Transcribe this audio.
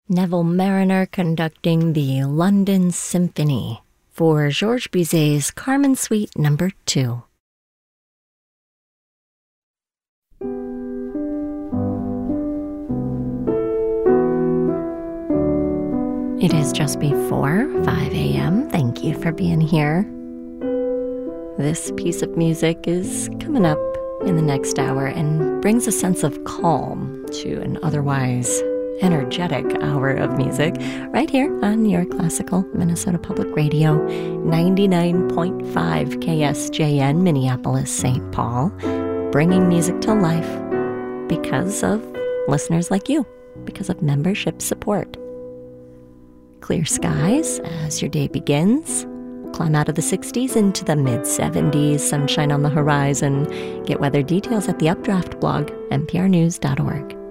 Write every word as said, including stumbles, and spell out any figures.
Neville Mariner conducting the London Symphony for Georges Bizet's Carmen Suite number two. It is just before five a.m. Thank you for being here. This piece of music is coming up in the next hour and brings a sense of calm to an otherwise energetic hour of music right here on your classical Minnesota Public Radio, ninety-nine point five K S J N, Minneapolis, Saint Paul, bringing music to life because of listeners like you, because of membership support. Clear skies as your day begins. Climb out of the sixties into the mid-seventies, sunshine on the horizon. Get weather details at the Updraft blog, n p r news dot org.